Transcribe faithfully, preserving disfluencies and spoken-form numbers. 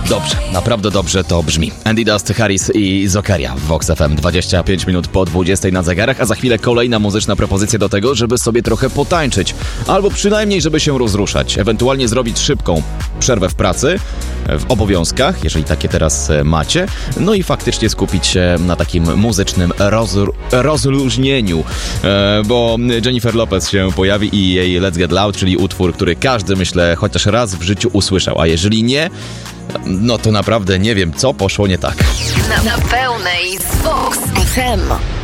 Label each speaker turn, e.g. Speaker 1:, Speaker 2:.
Speaker 1: Dobrze, naprawdę dobrze to brzmi. Andy Dust, Harris i Zokaria w Vox F M. dwadzieścia pięć minut po dwudziestej na zegarach, a za chwilę kolejna muzyczna propozycja do tego, żeby sobie trochę potańczyć. Albo przynajmniej, żeby się rozruszać. Ewentualnie zrobić szybką przerwę w pracy, w obowiązkach, jeżeli takie teraz macie. No i faktycznie skupić się na takim muzycznym rozru- rozluźnieniu. E, bo Jennifer Lopez się pojawi i jej Let's Get Loud, czyli utwór, który każdy, myślę, chociaż raz w życiu usłyszał. A jeżeli nie, no to naprawdę nie wiem, co poszło nie tak.
Speaker 2: Na, na pełnej z Vox F M.